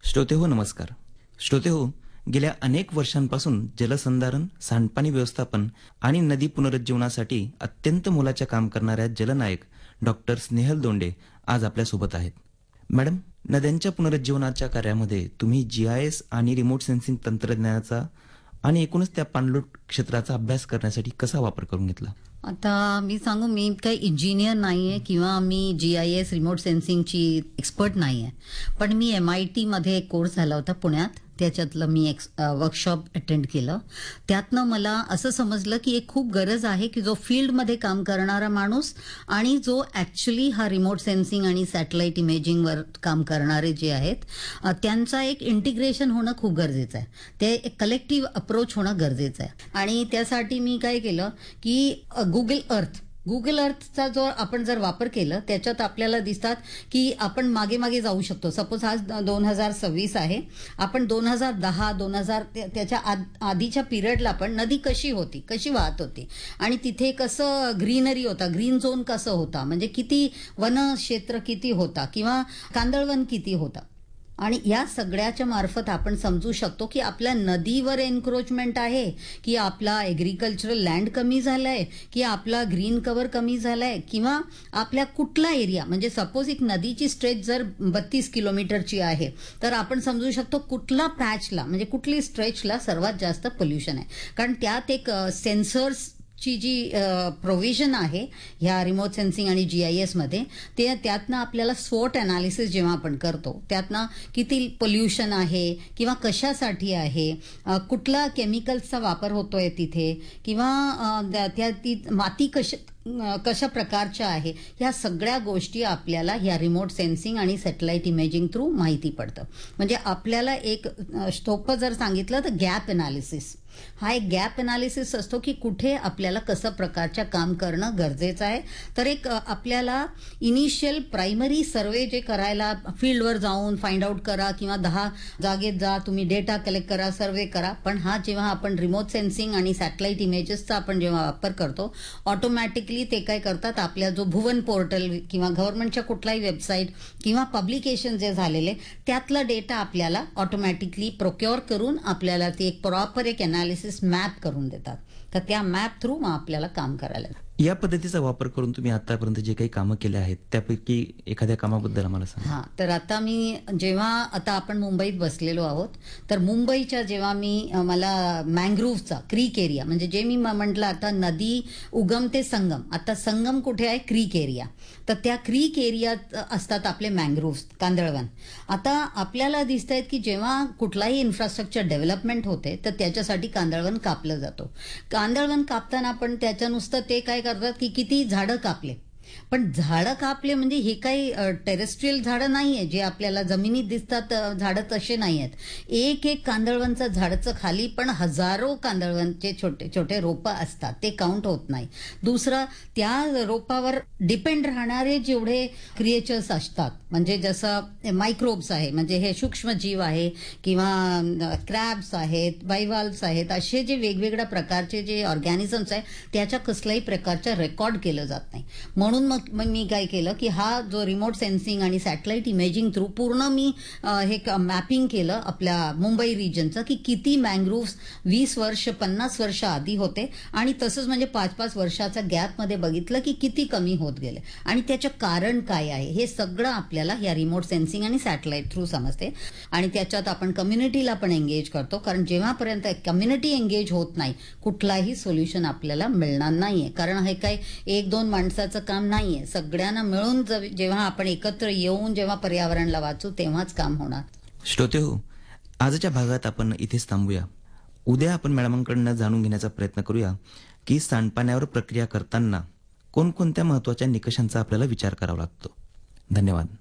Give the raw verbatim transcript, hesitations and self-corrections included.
श्रोते हो नमस्कार. श्रोते हो, गेल्या अनेक वर्षांपासून जलसंधारण, सांडपाणी व्यवस्थापन आणि नदी पुनरुज्जीवनासाठी अत्यंत मोलाचे काम करणाऱ्या जलनायक डॉक्टर स्नेहल दोंडे आज आपल्यासोबत आहेत. मॅडम, नद्यांच्या पुनरुज्जीवनाच्या कार्यामध्ये तुम्ही जी आय एस आणि रिमोट सेन्सिंग तंत्रज्ञानाचा आणि एकूणच त्या पाणलोट क्षेत्राचा अभ्यास करण्यासाठी कसा वापर करून घेतला? आता मी सांगू, मी काही इंजिनियर नाही आहे किंवा मी जी आय एस रिमोट सेन्सिंगची एक्सपर्ट नाही आहे, पण मी एम आय टीमध्ये एक कोर्स झाला होता पुण्यात. त्याच्यातलं मी एक वर्कशॉप अटेंड केलं. त्यातनं मला असं समजलं की एक खूप गरज आहे की जो फील्डमध्ये काम करणारा माणूस आणि जो ॲक्च्युली हा रिमोट सेन्सिंग आणि सॅटेलाइट इमेजिंगवर काम करणारे जे आहेत त्यांचा एक इंटिग्रेशन होणं खूप गरजेचं आहे. ते एक कलेक्टिव्ह अप्रोच होणं गरजेचं आहे. आणि त्यासाठी मी काय केलं की गुगल अर्थ गुगल अर्थचा जो आपण जर वापर केला त्याच्यात आपल्याला दिसतात की आपण मागे मागे जाऊ शकतो. सपोज आज दोन हजार सव्वीस आहे, आपण दोन हजार दहा दोन हजार त्याच्या आधीच्या पिरियडला पण नदी कशी होती, कशी वाहत होती आणि तिथे कसं ग्रीनरी होता, ग्रीन झोन कसं होता, म्हणजे किती वन क्षेत्र किती होता किंवा कांदळवन किती होता. आणि या सगळ्याच्या मार्फत आपण समजू शकतो की आपल्या नदीवर एन्क्रोचमेंट आहे की आपला एग्रीकल्चरल लँड कमी झालाय की आपला ग्रीन कव्हर कमी झालाय किंवा आपल्या कुठला एरिया, म्हणजे सपोज एक नदीची स्ट्रेच जर बत्तीस किलोमीटरची आहे तर आपण समजू शकतो कुठला पॅचला म्हणजे कुठली स्ट्रेचला सर्वात जास्त पोल्युशन आहे. कारण त्यात एक सेन्सर्स ची जी प्रोव्हिजन आहे ह्या रिमोट सेन्सिंग आणि जी आय एसमध्ये, ते त्यातनं आपल्याला स्वॉट अनालिसिस जेव्हा आपण करतो त्यातनं किती पोल्युशन आहे किंवा कशासाठी आहे, कुठला केमिकल्सचा वापर होतोय तिथे किंवा त्या ती माती कशा कशा प्रकारच्या आहे, ह्या सगळ्या गोष्टी आपल्याला ह्या रिमोट सेन्सिंग आणि सॅटेलाइट इमेजिंग थ्रू माहिती पडतं. म्हणजे आपल्याला एक सोपं जर सांगितलं तर गॅप अनालिसिस हा एक गॅप अनालिसिस असतो की कुठे आपल्याला कसं प्रकारच्या काम करणं गरजेचं आहे. तर एक आपल्याला इनिशियल प्रायमरी सर्वे जे करायला फील्डवर जाऊन फाइंड आउट करा किंवा दहा जागेत जा, तुम्ही डेटा कलेक्ट करा, सर्वे करा. पण हा जेव्हा आपण रिमोट सेन्सिंग आणि सॅटेलाइट इमेजेसचा आपण जेव्हा वापर करतो, ऑटोमॅटिकली ते काय करतात, आपल्या जो भुवन पोर्टल किंवा गव्हर्नमेंटच्या कुठलाही वेबसाईट किंवा पब्लिकेशन जे झालेले त्यातला डेटा आपल्याला ऑटोमॅटिकली प्रोक्युअर करून आपल्याला ते एक प्रॉपर एक अनालिसिस मॅप करून देतात. तर त्या मॅप थ्रू मग आपल्याला काम करायला. या पद्धतीचा वापर करून तुम्ही आतापर्यंत जे काही कामं केले आहेत त्यापैकी एखाद्या कामाबद्दल आम्हाला सांगा. हां, तर आता मी जेव्हा आता आपण मुंबईत बसलेलो आहोत, तर मुंबईच्या जेव्हा मी मला मँग्रोव्हचा क्रीक एरिया, म्हणजे जे मी म्हटलं आता नदी उगम ते संगम, आता संगम कुठे आहे, क्रीक एरिया, तर त्या क्रीक एरियात असतात आपले मँग्रोव्ह कांदळवन. आता आपल्याला दिसत आहेत की जेव्हा कुठलाही इन्फ्रास्ट्रक्चर डेव्हलपमेंट होते तर त्याच्यासाठी कांदळवन कापलं जातो. कांदळवन कापताना पण त्याच्या नुसतं ते काय करतात की किती झाडं कापले, पण झाडं कापले म्हणजे हे काही टेरेस्ट्रियल झाडं नाही आहे जे आपल्याला जमिनीत दिसतात झाडं, तसे नाही आहेत. एक एक कांदळवनचं झाडाचं खाली पण हजारो कांदळवनचे छोटे छोटे रोपं असतात, ते काउंट होत नाही. दुसरं, त्या रोपावर डिपेंड राहणारे जेवढे क्रिएचर्स असतात, म्हणजे जसं मायक्रोब्स आहे, म्हणजे हे सूक्ष्मजीव आहे किंवा क्रॅब्स आहेत, बायवाल्व्स आहेत, असे जे वेगवेगळ्या प्रकारचे जे ऑर्गॅनिझम्स आहे त्याच्या कसल्याही प्रकारचं रेकॉर्ड केलं जात नाही. म्हणून मग मग मी काय केलं की हा जो रिमोट सेन्सिंग आणि सॅटेलाइट इमेजिंग थ्रू पूर्ण मी हे मॅपिंग केलं आपल्या मुंबई रिजनचं की किती मँग्रोव्स वीस वर्ष पन्नास वर्ष आधी होते आणि तसंच म्हणजे पाच पाच वर्षाचा गॅपमध्ये बघितलं की किती कमी होत गेले आणि त्याचं कारण काय आहे, हे सगळं आपल्याला या रिमोट सेन्सिंग आणि सॅटेलाइट थ्रू समजते. आणि त्याच्यात आपण कम्युनिटीला पण एंगेज करतो, कारण जेव्हापर्यंत कम्युनिटी एंगेज होत नाही कुठलाही सोल्युशन आपल्याला मिळणार नाहीये. कारण हे काही एक दोन माणसाचं काम नाहीये, सगळ्यांना मिळून जेव्हा आपण एकत्र येऊन जेव्हा पर्यावरणला वाचू तेव्हाच काम होणार. श्रोते हो, आजच्या भागात आपण इथेच थांबूया. उद्या आपण मॅडमांकडून जाणून घेण्याचा प्रयत्न करूया की सांडपाण्यावर प्रक्रिया करताना कोणकोणत्या महत्त्वाच्या निकषांचा आपल्याला विचार करावा लागतो. धन्यवाद.